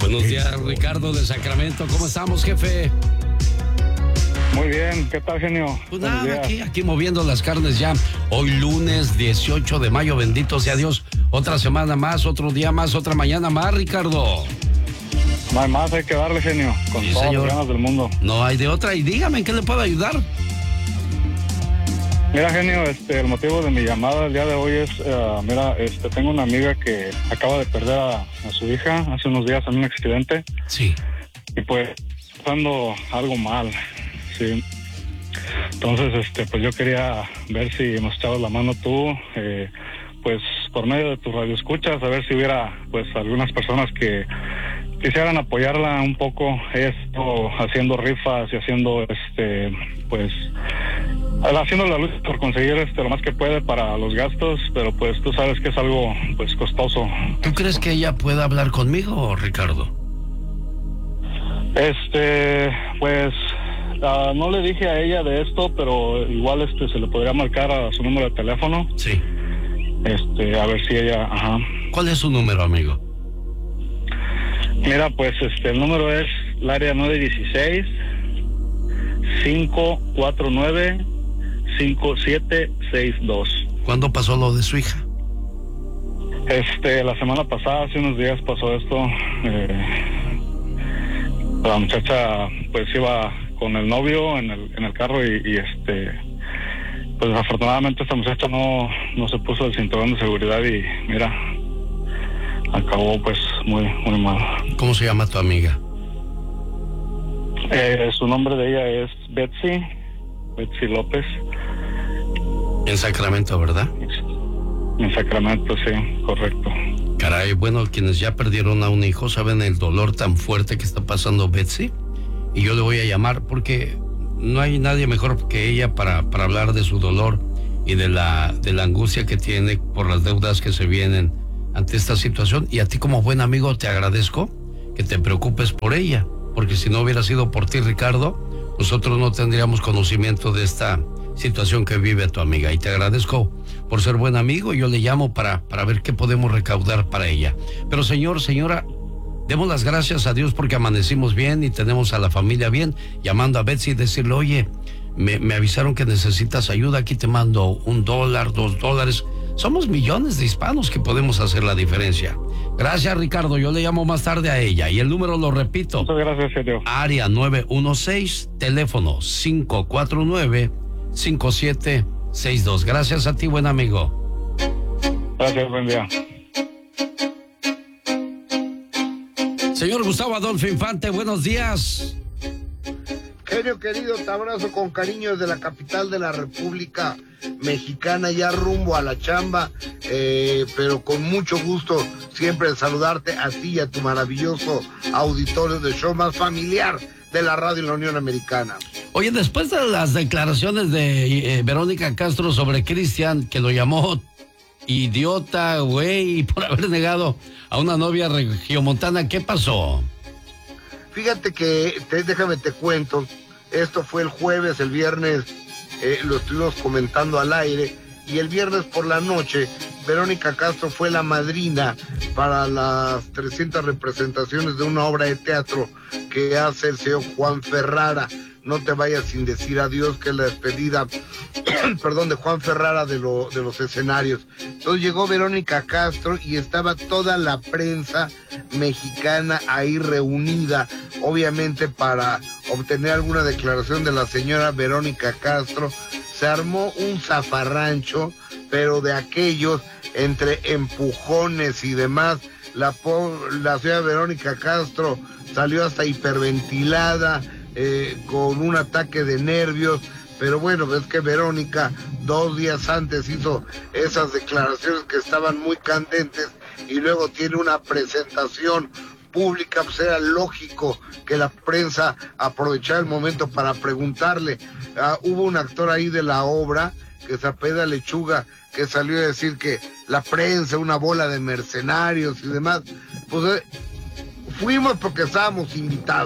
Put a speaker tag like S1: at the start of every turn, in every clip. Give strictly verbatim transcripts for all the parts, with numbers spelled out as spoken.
S1: Buenos días, Ricardo de Sacramento. ¿Cómo estamos, jefe?
S2: Muy bien, ¿qué tal, genio?
S1: Pues nada, aquí, aquí moviendo las carnes ya. Hoy lunes dieciocho de mayo, bendito sea Dios. Otra semana más, otro día más, otra mañana más, Ricardo.
S2: No hay más, hay que darle, genio, con
S1: Sí,
S2: todas
S1: señor.
S2: las ganas del mundo.
S1: No hay de otra. Y dígame, ¿en qué le puedo ayudar?
S2: Mira, genio, este, el motivo de mi llamada el día de hoy es, uh, mira, este, tengo una amiga que acaba de perder a, a su hija hace unos días en un accidente.
S1: Sí.
S2: Y pues, pasando algo mal, sí. Entonces, este, pues yo quería ver si nos echabas la mano tú, eh, pues por medio de tu radio escuchas, a ver si hubiera, pues, algunas personas que quisieran apoyarla un poco, esto, haciendo rifas y haciendo, este, pues, haciendo la lucha por conseguir este lo más que puede para los gastos, pero pues tú sabes que es algo, pues, costoso.
S1: ¿Tú crees que ella pueda hablar conmigo, Ricardo?
S2: Este, pues, uh, no le dije a ella de esto, pero igual este se le podría marcar a su número de teléfono.
S1: Sí.
S2: Este, a ver si ella, ajá.
S1: ¿Cuál es su número, amigo?
S2: Mira, pues, este, el número es el área nueve dieciséis, cinco cuatro nueve, cinco siete seis dos.
S1: ¿Cuándo pasó lo de su hija?
S2: Este, la semana pasada, hace unos días pasó esto. Eh, la muchacha, pues, iba con el novio en el, en el carro y, y este, pues, afortunadamente esta muchacha no, no se puso el cinturón de seguridad y, mira, acabó, pues, muy, muy mal.
S1: ¿Cómo se llama tu amiga?
S2: Eh, su nombre de ella es Betsy, Betsy López.
S1: En Sacramento, ¿verdad?
S2: En Sacramento, sí, correcto.
S1: Caray, bueno, quienes ya perdieron a un hijo saben el dolor tan fuerte que está pasando Betsy. Y yo le voy a llamar porque no hay nadie mejor que ella para, para hablar de su dolor y de la, de la angustia que tiene por las deudas que se vienen ante esta situación. Y a ti como buen amigo te agradezco que te preocupes por ella, porque si no hubiera sido por ti, Ricardo, nosotros no tendríamos conocimiento de esta situación que vive tu amiga. Y te agradezco por ser buen amigo y yo le llamo para, para ver qué podemos recaudar para ella. Pero señor, señora, demos las gracias a Dios porque amanecimos bien y tenemos a la familia bien. Llamando a Betsy y decirle, oye, me, me avisaron que necesitas ayuda, aquí te mando un dólar, dos dólares. Somos millones de hispanos que podemos hacer la diferencia. Gracias, Ricardo, yo le llamo más tarde a ella y el número lo repito.
S2: Muchas gracias, señor.
S1: Área nueve uno seis, teléfono cinco cuatro nueve, cinco siete seis dos. Gracias a ti, buen amigo.
S2: Gracias, buen día.
S1: Señor Gustavo Adolfo Infante, buenos días.
S3: Genio querido, te abrazo con cariño desde la capital de la República Mexicana, ya rumbo a la chamba, eh, pero con mucho gusto siempre de saludarte a ti y a tu maravilloso auditorio de show más familiar de la radio en la Unión Americana.
S1: Oye, después de las declaraciones de eh, Verónica Castro sobre Cristian, que lo llamó idiota, güey, por haber negado a una novia regiomontana, ¿qué pasó?
S3: Fíjate que, te, déjame te cuento, esto fue el jueves, el viernes eh, lo estuvimos comentando al aire, y el viernes por la noche, Verónica Castro fue la madrina para las trescientas representaciones de una obra de teatro que hace el señor Juan Ferrara. No te vayas sin decir adiós, que es la despedida, perdón, de Juan Ferrara de, lo, de los escenarios. Entonces llegó Verónica Castro y estaba toda la prensa mexicana ahí reunida, obviamente para obtener alguna declaración de la señora Verónica Castro. Se armó un zafarrancho, pero de aquellos, entre empujones y demás. La, la señora Verónica Castro salió hasta hiperventilada, Eh, con un ataque de nervios, pero bueno, ves que Verónica dos días antes hizo esas declaraciones que estaban muy candentes y luego tiene una presentación pública, pues era lógico que la prensa aprovechara el momento para preguntarle. Uh, hubo un actor ahí de la obra que se apellida Lechuga, que salió a decir que la prensa, una bola de mercenarios y demás. Pues eh, fuimos porque estábamos invitados.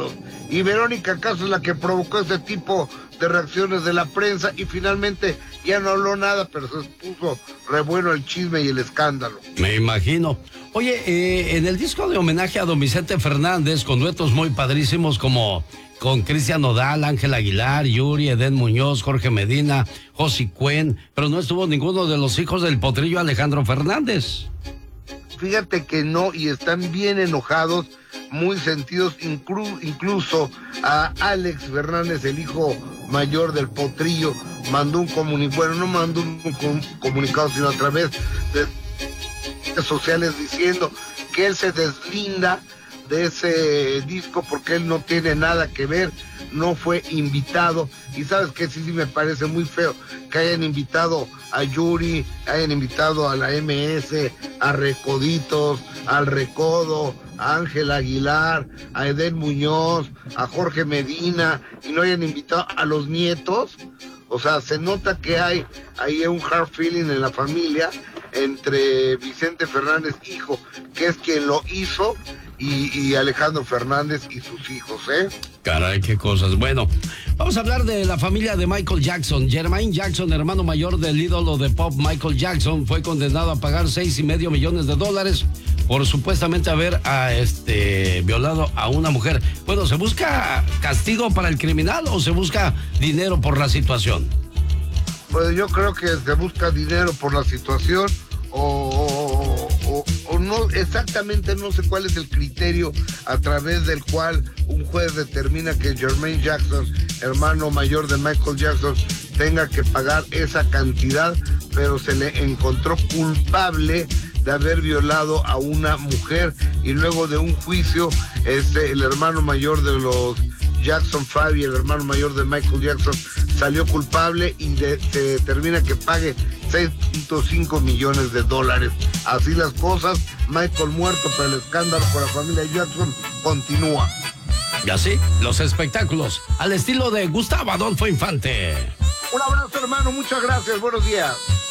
S3: Y Verónica Castro es la que provocó ese tipo de reacciones de la prensa y finalmente ya no habló nada, pero se puso re bueno el chisme y el escándalo.
S1: Me imagino. Oye, eh, en el disco de homenaje a don Vicente Fernández, con duetos muy padrísimos como con Cristian Nodal, Ángel Aguilar, Yuri, Edén Muñoz, Jorge Medina, Josi Cuen, pero no estuvo ninguno de los hijos del potrillo Alejandro Fernández.
S3: Fíjate que no, y están bien enojados, muy sentidos, inclu- incluso a Alex Fernández, el hijo mayor del potrillo, mandó un comunicado, bueno, no mandó un com- comunicado, sino a través de redes sociales diciendo que él se deslinda de ese disco porque él no tiene nada que ver, no fue invitado. Y sabes que sí, sí me parece muy feo que hayan invitado a Yuri, hayan invitado a la M S, a Recoditos, al Recodo, a Ángel Aguilar, a Edén Muñoz, a Jorge Medina, y no hayan invitado a los nietos. O sea, se nota que hay ahí un hard feeling en la familia entre Vicente Fernández, hijo, que es quien lo hizo, y, y Alejandro Fernández y sus hijos, ¿eh?
S1: Caray, qué cosas. Bueno, vamos a hablar de la familia de Michael Jackson. Jermaine Jackson, hermano mayor del ídolo de pop Michael Jackson, fue condenado a pagar seis y medio millones de dólares por supuestamente haber a, este, violado a una mujer. Bueno, ¿se busca castigo para el criminal o se busca dinero por la situación?
S3: Pues yo creo que se busca dinero por la situación o, o, o no, exactamente no sé cuál es el criterio a través del cual un juez determina que Jermaine Jackson, hermano mayor de Michael Jackson, tenga que pagar esa cantidad, pero se le encontró culpable de haber violado a una mujer y luego de un juicio, este, el hermano mayor de los Jackson Five y el hermano mayor de Michael Jackson salió culpable y de, se determina que pague seis punto cinco millones de dólares. Así las cosas, Michael muerto, pero el escándalo por la familia Jackson continúa.
S1: Y así, los espectáculos, al estilo de Gustavo Adolfo Infante.
S3: Un abrazo, hermano, muchas gracias, buenos días.